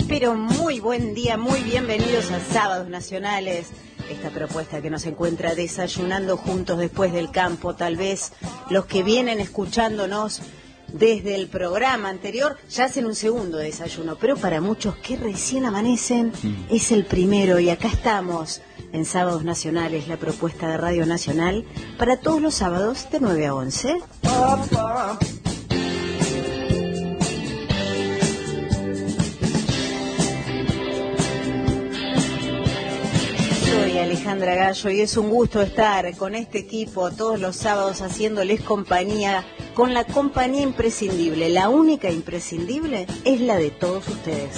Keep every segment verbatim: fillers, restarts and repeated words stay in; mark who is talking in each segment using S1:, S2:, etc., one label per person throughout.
S1: Pero muy buen día, muy bienvenidos a Sábados Nacionales. Esta propuesta que nos encuentra desayunando juntos después del campo, tal vez los que vienen escuchándonos desde el programa anterior ya hacen un segundo desayuno, pero para muchos que recién amanecen es el primero, y acá estamos en Sábados Nacionales, la propuesta de Radio Nacional para todos los sábados de nueve a once. Soy Alejandra Gallo y es un gusto estar con este equipo todos los sábados haciéndoles compañía, con la compañía imprescindible. La única imprescindible es la de todos ustedes.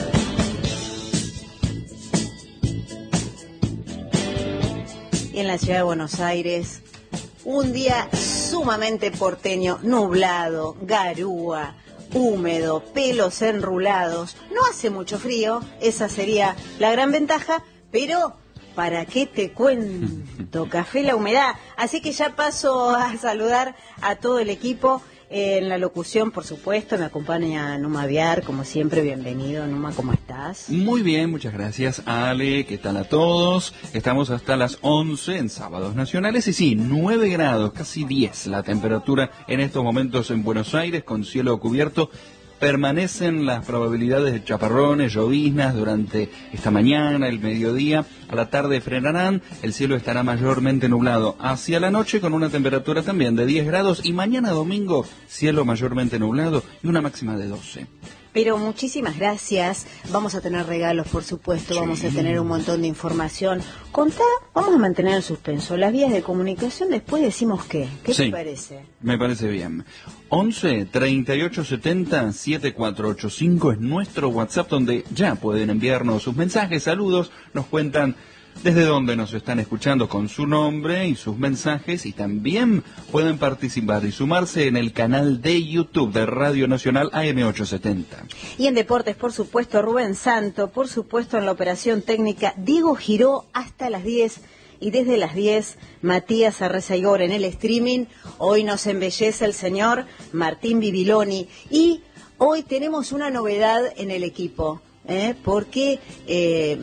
S1: Y en la ciudad de Buenos Aires, un día sumamente porteño, nublado, garúa, húmedo, pelos enrulados. No hace mucho frío, esa sería la gran ventaja, pero ¿para qué te cuento? Café la humedad. Así que ya paso a saludar a todo el equipo. En la locución, por supuesto, me acompaña Numa Viar, como siempre, bienvenido. Numa, ¿cómo estás?
S2: Muy bien, muchas gracias, Ale. ¿Qué tal a todos? Estamos hasta las once en Sábados Nacionales y sí, nueve grados, casi diez la temperatura en estos momentos en Buenos Aires, con cielo cubierto. Permanecen las probabilidades de chaparrones, lloviznas durante esta mañana, el mediodía. A la tarde frenarán, el cielo estará mayormente nublado hacia la noche con una temperatura también de diez grados y mañana domingo cielo mayormente nublado y una máxima de doce.
S1: Pero muchísimas gracias. Vamos a tener regalos, por supuesto, sí. Vamos a tener un montón de información. Contá, vamos a mantener en suspenso las vías de comunicación, después decimos qué. ¿Qué
S2: sí,
S1: te parece?
S2: Me parece bien. once, treinta y ocho, setenta, setenta y cuatro ochenta y cinco es nuestro WhatsApp, donde ya pueden enviarnos sus mensajes, saludos, nos cuentan desde dónde nos están escuchando con su nombre y sus mensajes, y también pueden participar y sumarse en el canal de YouTube de Radio Nacional A M ochocientos setenta.
S1: Y en deportes, por supuesto, Rubén Santo, por supuesto en la operación técnica, Diego Giró hasta las diez, y desde las diez, Matías Arrezaigor en el streaming. Hoy nos embellece el señor Martín Bibiloni, y hoy tenemos una novedad en el equipo. ¿Eh? Porque eh,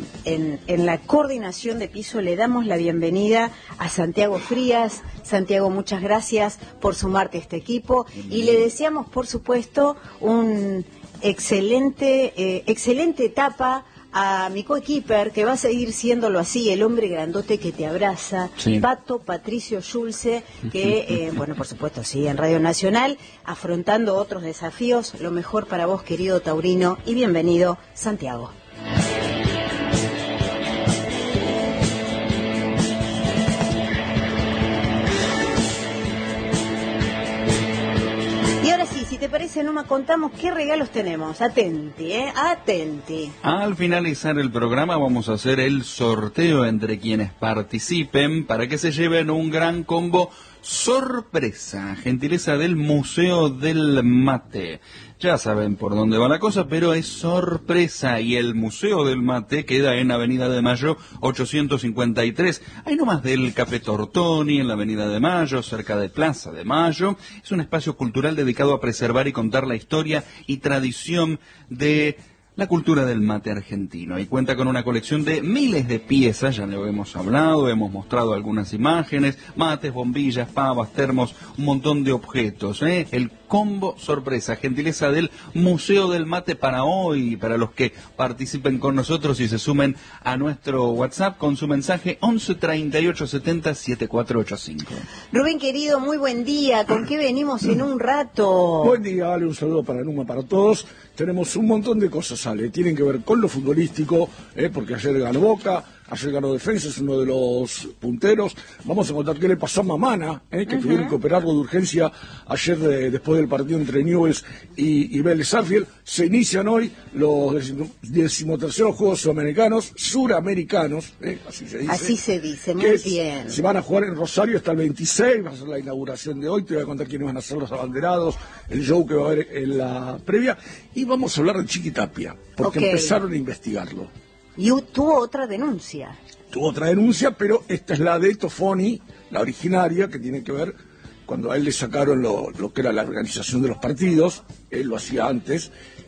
S1: en, en la coordinación de piso le damos la bienvenida a Santiago Frías. Santiago, muchas gracias por sumarte a este equipo y le deseamos, por supuesto, un excelente, eh, excelente etapa a mi coequiper, que va a seguir siéndolo así, el hombre grandote que te abraza, sí. Pato Patricio Schulze, que, eh, bueno, por supuesto, sí, en Radio Nacional, afrontando otros desafíos. Lo mejor para vos, querido taurino, y bienvenido, Santiago. ¿Te parece, Numa? Contamos qué regalos tenemos. Atenti, ¿eh? Atenti.
S2: Al finalizar el programa vamos a hacer el sorteo entre quienes participen para que se lleven un gran combo sorpresa, gentileza del Museo del Mate. Ya saben por dónde va la cosa, pero es sorpresa, y el Museo del Mate queda en Avenida de Mayo ochocientos cincuenta y tres, ahí nomás del Café Tortoni, en la Avenida de Mayo, cerca de Plaza de Mayo. Es un espacio cultural dedicado a preservar y contar la historia y tradición de la cultura del mate argentino, y cuenta con una colección de miles de piezas, ya lo hemos hablado, hemos mostrado algunas imágenes, mates, bombillas, pavas, termos, un montón de objetos, ¿eh? El combo sorpresa, gentileza del Museo del Mate para hoy, para los que participen con nosotros y se sumen a nuestro WhatsApp con su mensaje once, treinta y ocho, setenta, setenta y cuatro ochenta y cinco.
S1: Rubén, querido, muy buen día. ¿Con qué venimos en un rato?
S3: Buen día, Ale, un saludo para Numa, para todos. Tenemos un montón de cosas, Ale, tienen que ver con lo futbolístico, eh, porque ayer ganó Boca, ayer ganó Defensa, es uno de los punteros. Vamos a contar qué le pasó a Mamana, eh, que uh-huh. tuvieron que operarlo de urgencia ayer de, después del partido entre Newell's y, y Vélez Sarsfield. Se inician hoy los decimoterceros Juegos Sudamericanos, Suramericanos, eh, así se dice.
S1: Así se dice, muy
S3: es,
S1: bien.
S3: Se van a jugar en Rosario hasta el veintiséis, va a ser la inauguración de hoy, te voy a contar quiénes van a ser los abanderados, el show que va a haber en la previa, y vamos a hablar de Chiqui Tapia, porque okay. empezaron a investigarlo.
S1: Y tuvo otra denuncia.
S3: Tuvo otra denuncia, pero esta es la de Tofoni, la originaria, que tiene que ver cuando a él le sacaron lo, lo que era la organización de los partidos, él lo hacía antes,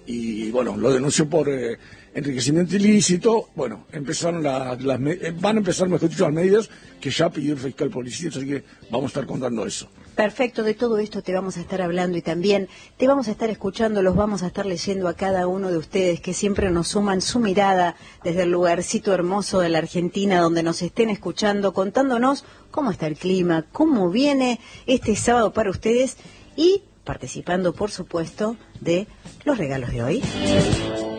S3: y bueno, lo denunció por eh, enriquecimiento ilícito. Bueno, empezaron la, las, van a empezar, mejor dicho, las medidas que ya pidió el fiscal policía, así que vamos a estar contando eso.
S1: Perfecto, de todo esto te vamos a estar hablando y también te vamos a estar escuchando, los vamos a estar leyendo a cada uno de ustedes que siempre nos suman su mirada desde el lugarcito hermoso de la Argentina donde nos estén escuchando, contándonos cómo está el clima, cómo viene este sábado para ustedes y participando, por supuesto, de los regalos de hoy.